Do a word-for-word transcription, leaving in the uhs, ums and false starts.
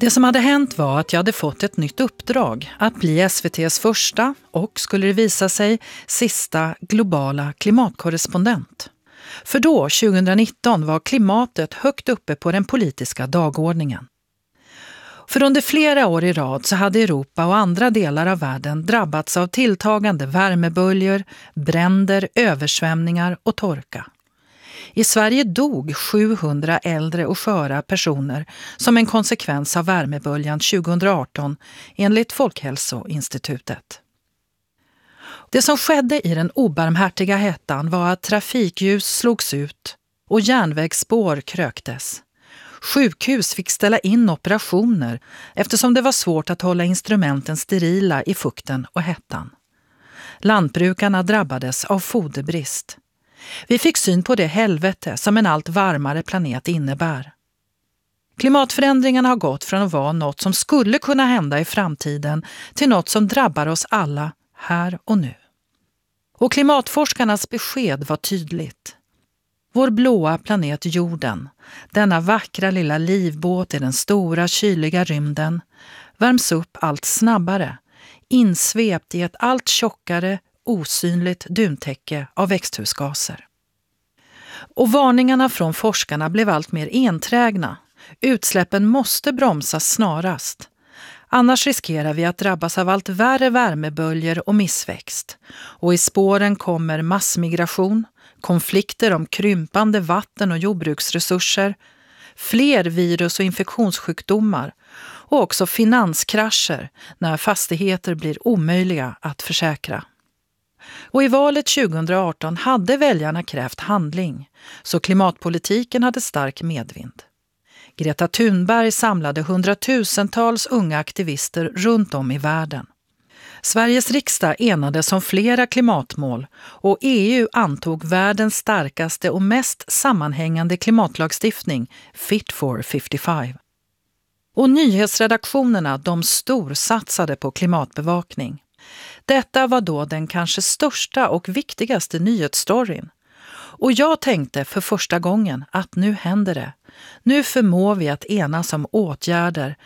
Det som hade hänt var att jag hade fått ett nytt uppdrag att bli S V T:s första och, skulle det visa sig, sista globala klimatkorrespondent. För då, tjugonitton, var klimatet högt uppe på den politiska dagordningen. För under flera år i rad så hade Europa och andra delar av världen drabbats av tilltagande värmeböljor, bränder, översvämningar och torka. I Sverige dog sjuhundra äldre och sköra personer som en konsekvens av värmeböljan tjugoarton enligt Folkhälsoinstitutet. Det som skedde i den obarmhärtiga hettan var att trafikljus slogs ut och järnvägsspår kröktes. Sjukhus fick ställa in operationer eftersom det var svårt att hålla instrumenten sterila i fukten och hettan. Lantbrukarna drabbades av foderbrist. Vi fick syn på det helvete som en allt varmare planet innebär. Klimatförändringarna har gått från att vara något som skulle kunna hända i framtiden till något som drabbar oss alla här och nu. Och klimatforskarnas besked var tydligt. Vår blåa planet jorden, denna vackra lilla livbåt i den stora kyliga rymden, värms upp allt snabbare, insvept i ett allt tjockare, osynligt duntäcke av växthusgaser. Och varningarna från forskarna blev allt mer enträgna. Utsläppen måste bromsas snarast. Annars riskerar vi att drabbas av allt värre värmeböljor och missväxt. Och i spåren kommer massmigration, konflikter om krympande vatten- och jordbruksresurser, fler virus- och infektionssjukdomar och också finanskrascher när fastigheter blir omöjliga att försäkra. Och i valet tjugoarton hade väljarna krävt handling, så klimatpolitiken hade stark medvind. Greta Thunberg samlade hundratusentals unga aktivister runt om i världen. Sveriges riksdag enades om flera klimatmål och E U antog världens starkaste och mest sammanhängande klimatlagstiftning, Fit for femtiofem. Och nyhetsredaktionerna, de storsatsade på klimatbevakning. Detta var då den kanske största och viktigaste nyhetsstoryn. Och jag tänkte för första gången att nu händer det. Nu förmår vi att enas om åtgärder